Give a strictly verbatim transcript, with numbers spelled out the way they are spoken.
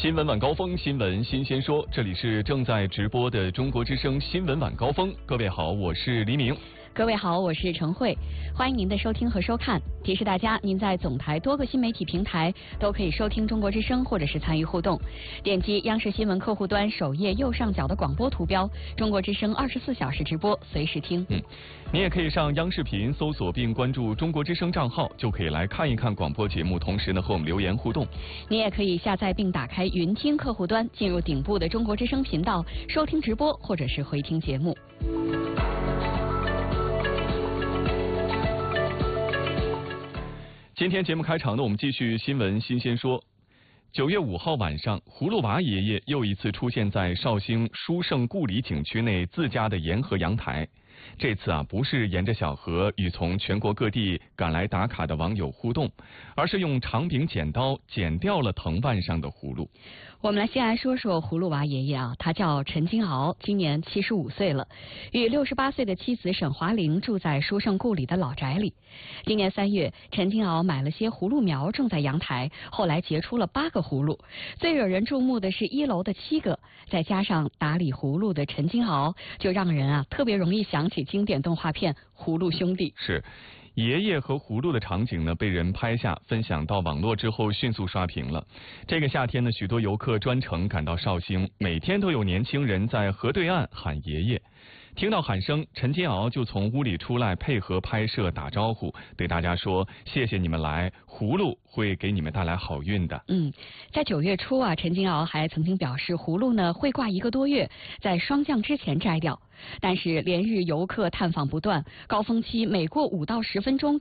新闻晚高峰，新闻新鲜说，这里是正在直播的中国之声新闻晚高峰。各位好，我是黎明。 各位好，我是陈慧，欢迎您的收听和收看。提示大家，您在总台多个新媒体平台都可以收听中国之声，或者是参与互动。点击央视新闻客户端首页右上角的广播图标，中国之声二十四小时直播，随时听。 嗯，你也可以上央视频搜索并关注中国之声账号，就可以来看一看广播节目，同时呢和我们留言互动。 你也可以下载并打开云听客户端，进入顶部的中国之声频道，收听直播或者是回听节目。 今天节目开场呢，我们继续新闻新鲜说。九月五号晚上，葫芦娃爷爷又一次出现在绍兴书圣故里景区内自家的沿河阳台。这次啊，不是沿着小河与从全国各地赶来打卡的网友互动，而是用长柄剪刀剪掉了藤蔓上的葫芦。 我们来先来说说葫芦娃爷爷啊，他叫陈金鳌，今年七十五岁了，与六十八岁的妻子沈华玲住在书圣故里的老宅里。今年三月，陈金鳌买了些葫芦苗种在阳台，后来结出了八个葫芦。最惹人注目的是一楼的七个，再加上打理葫芦的陈金鳌，就让人啊特别容易想起经典动画片《葫芦兄弟》。 是。爷爷和葫芦的场景呢，被人拍下分享到网络之后，迅速刷屏了。这个夏天呢，许多游客专程赶到绍兴，每天都有年轻人在河对岸喊爷爷。听到喊声，陈金鳌就从屋里出来配合拍摄打招呼，对大家说：“谢谢你们来，葫芦会给你们带来好运的。” 嗯，在九月初啊，陈金鳌还曾经表示，葫芦呢会挂一个多月，在霜降之前摘掉。但是连日游客探访不断，高峰期每过五到十分钟